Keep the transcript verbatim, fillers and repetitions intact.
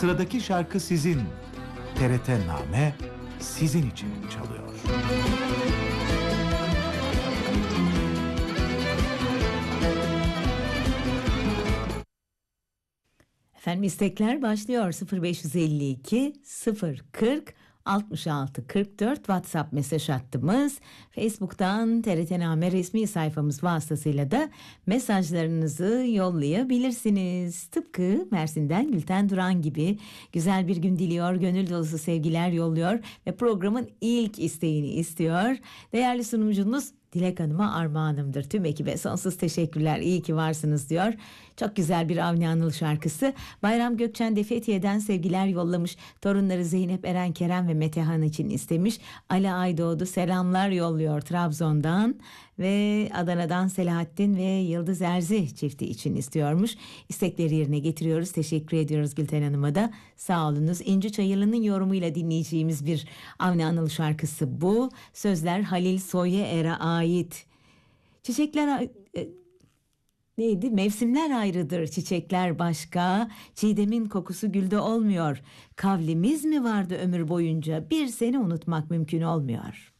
Sıradaki şarkı sizin. T R T Name sizin için çalıyor. Efendim istekler başlıyor. sıfır beş yüz elli iki sıfır kırk altmış altı kırk dört WhatsApp mesaj hattımız. Facebook'tan T R T Name resmi sayfamız vasıtasıyla da mesajlarınızı yollayabilirsiniz. Tıpkı Mersin'den Gülten Duran gibi güzel bir gün diliyor, gönül dolusu sevgiler yolluyor ve programın ilk isteğini istiyor. Değerli sunucunuz Dilek Hanım'a armağanımdır. Tüm ekibe sonsuz teşekkürler. İyi ki varsınız diyor. Çok güzel bir Avni Anıl şarkısı. Bayram Gökçen de Fethiye'den sevgiler yollamış. Torunları Zeynep, Eren, Kerem ve Metehan için istemiş. Ali Aydoğdu selamlar yolluyor Trabzon'dan. Ve Adana'dan Selahattin ve Yıldız Erzi çifti için istiyormuş. İstekleri yerine getiriyoruz. Teşekkür ediyoruz Gülten Hanım'a da. Sağ olunuz. İnci Çayırlı'nın yorumuyla dinleyeceğimiz bir Avni Anıl şarkısı bu. Sözler Halil Soyer'e ait. Çiçekler... E, neydi? Mevsimler ayrıdır, çiçekler başka. Çiğdemin kokusu gülde olmuyor. Kavlimiz mi vardı ömür boyunca? Bir seni unutmak mümkün olmuyor.